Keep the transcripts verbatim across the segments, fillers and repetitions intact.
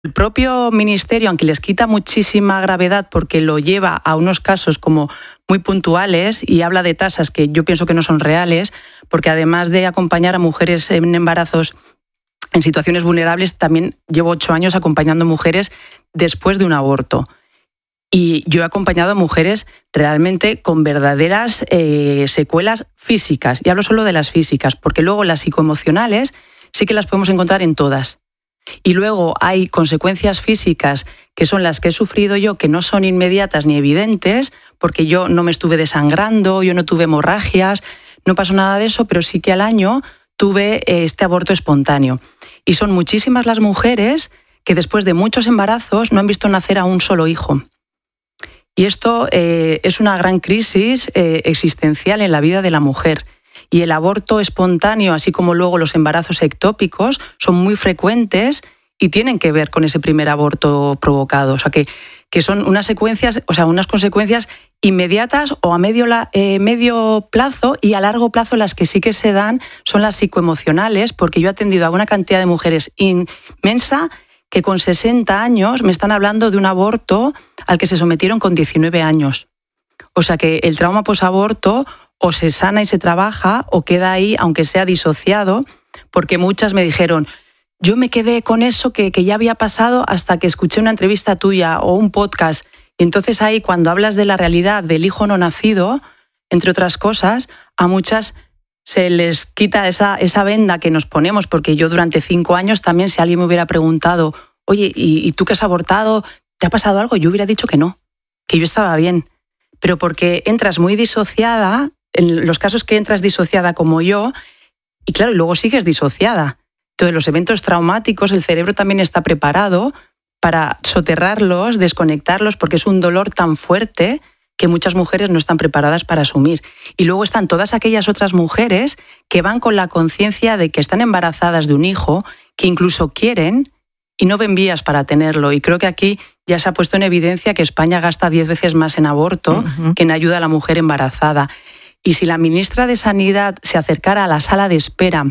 El propio ministerio, aunque les quita muchísima gravedad porque lo lleva a unos casos como muy puntuales y habla de tasas que yo pienso que no son reales, porque además de acompañar a mujeres en embarazos en situaciones vulnerables, también llevo ocho años acompañando a mujeres después de un aborto. Y yo he acompañado a mujeres realmente con verdaderas eh, secuelas físicas. Y hablo solo de las físicas, porque luego las psicoemocionales sí que las podemos encontrar en todas. Y luego hay consecuencias físicas que son las que he sufrido yo, que no son inmediatas ni evidentes, porque yo no me estuve desangrando, yo no tuve hemorragias, no pasó nada de eso, pero sí que al año tuve este aborto espontáneo. Y son muchísimas las mujeres que después de muchos embarazos no han visto nacer a un solo hijo. Y esto eh, es una gran crisis eh, existencial en la vida de la mujer. Y el aborto espontáneo, así como luego los embarazos ectópicos, son muy frecuentes y tienen que ver con ese primer aborto provocado. O sea, que, que son unas secuencias, o sea, unas consecuencias inmediatas o a medio, eh, medio plazo, y a largo plazo las que sí que se dan son las psicoemocionales, porque yo he atendido a una cantidad de mujeres inmensa que con sesenta años me están hablando de un aborto al que se sometieron con diecinueve años. O sea que el trauma posaborto o se sana y se trabaja o queda ahí, aunque sea disociado, porque muchas me dijeron, yo me quedé con eso que, que ya había pasado hasta que escuché una entrevista tuya o un podcast. Y entonces ahí, cuando hablas de la realidad del hijo no nacido, entre otras cosas, a muchas se les quita esa, esa venda que nos ponemos, porque yo durante cinco años también, si alguien me hubiera preguntado, oye, ¿y, y tú que has abortado, te ha pasado algo? Yo hubiera dicho que no, que yo estaba bien. Pero porque entras muy disociada, en los casos que entras disociada como yo, y claro, y luego sigues disociada. Entonces, los eventos traumáticos, el cerebro también está preparado para soterrarlos, desconectarlos, porque es un dolor tan fuerte que muchas mujeres no están preparadas para asumir. Y luego están todas aquellas otras mujeres que van con la conciencia de que están embarazadas de un hijo, que incluso quieren y no ven vías para tenerlo. Y creo que aquí ya se ha puesto en evidencia que España gasta diez veces más en aborto uh-huh. que en ayuda a la mujer embarazada. Y si la ministra de Sanidad se acercara a la sala de espera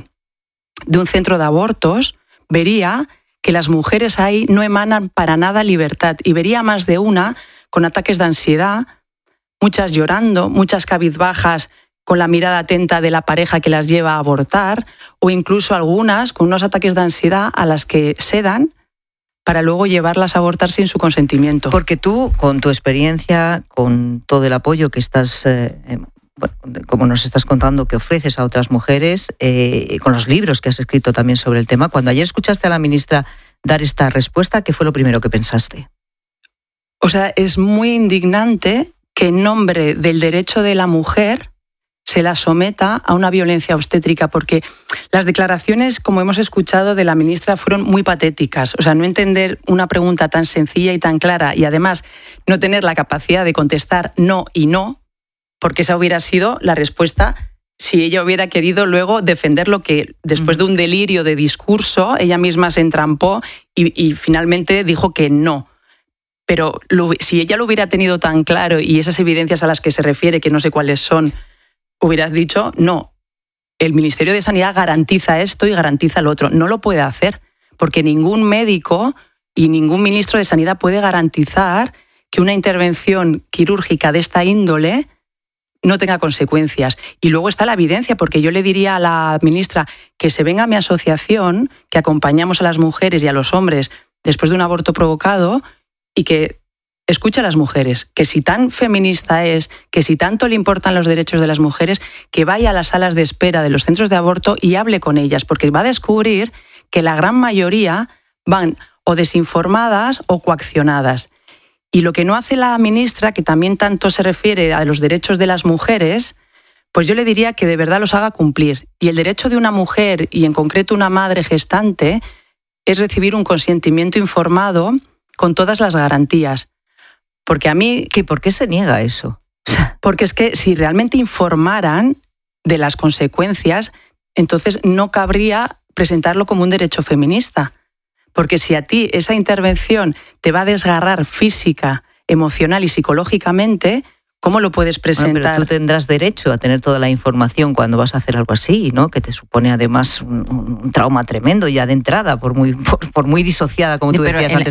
de un centro de abortos, vería que las mujeres ahí no emanan para nada libertad, y vería más de una con ataques de ansiedad, muchas llorando, muchas cabizbajas con la mirada atenta de la pareja que las lleva a abortar, o incluso algunas con unos ataques de ansiedad a las que sedan para luego llevarlas a abortar sin su consentimiento. Porque tú, con tu experiencia, con todo el apoyo que estás... Eh, Bueno, como nos estás contando, que ofreces a otras mujeres, eh, con los libros que has escrito también sobre el tema, cuando ayer escuchaste a la ministra dar esta respuesta, ¿qué fue lo primero que pensaste? O sea, es muy indignante que en nombre del derecho de la mujer se la someta a una violencia obstétrica, porque las declaraciones, como hemos escuchado, de la ministra fueron muy patéticas. O sea, no entender una pregunta tan sencilla y tan clara, y además no tener la capacidad de contestar no y no, porque esa hubiera sido la respuesta si ella hubiera querido luego defender lo que, después de un delirio de discurso, ella misma se entrampó y, y finalmente dijo que no. Pero lo, si ella lo hubiera tenido tan claro, y esas evidencias a las que se refiere, que no sé cuáles son, hubiera dicho no. El Ministerio de Sanidad garantiza esto y garantiza lo otro. No lo puede hacer, porque ningún médico y ningún ministro de Sanidad puede garantizar que una intervención quirúrgica de esta índole no tenga consecuencias. Y luego está la evidencia, porque yo le diría a la ministra que se venga a mi asociación, que acompañamos a las mujeres y a los hombres después de un aborto provocado, y que escuche a las mujeres, que si tan feminista es, que si tanto le importan los derechos de las mujeres, que vaya a las salas de espera de los centros de aborto y hable con ellas, porque va a descubrir que la gran mayoría van o desinformadas o coaccionadas. Y lo que no hace la ministra, que también tanto se refiere a los derechos de las mujeres, pues yo le diría que de verdad los haga cumplir. Y el derecho de una mujer, y en concreto una madre gestante, es recibir un consentimiento informado con todas las garantías. Porque a mí... ¿Qué, ¿Por qué se niega eso? Porque es que si realmente informaran de las consecuencias, entonces no cabría presentarlo como un derecho feminista. Porque si a ti esa intervención te va a desgarrar física, emocional y psicológicamente, ¿Cómo lo puedes presentar? Bueno, pero tú tendrás derecho a tener toda la información cuando vas a hacer algo así, ¿no? Que te supone además un, un trauma tremendo ya de entrada, por muy, por, por muy disociada, como tú Pero decías en, antes.